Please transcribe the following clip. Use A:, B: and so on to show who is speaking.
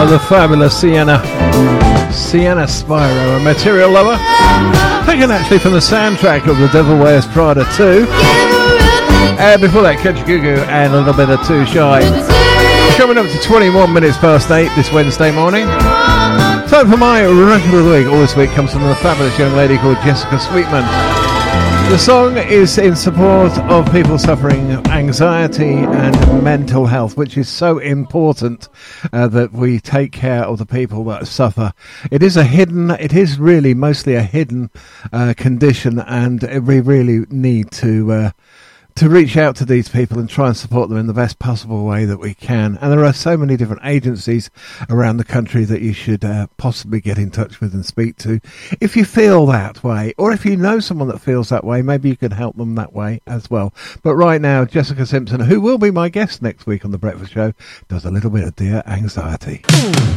A: The fabulous Sienna Spiro, a Material Lover, taken actually from the soundtrack of The Devil Wears Prada 2. Before that, Kajagoogoo and a little bit of Too Shy. Coming up to 21 minutes past 8 this Wednesday morning. Time for my record of the week. All this week comes from a fabulous young lady called Jessica Sweetman. The song is in support of people suffering anxiety and mental health, which is so important that we take care of the people that suffer. It is really mostly a hidden condition, and we really need to reach out to these people and try and support them in the best possible way that we can. And there are so many different agencies around the country that you should possibly get in touch with and speak to. If you feel that way, or if you know someone that feels that way, maybe you can help them that way as well. But right now, Jessica Simpson, who will be my guest next week on The Breakfast Show, does a little bit of Dear Anxiety.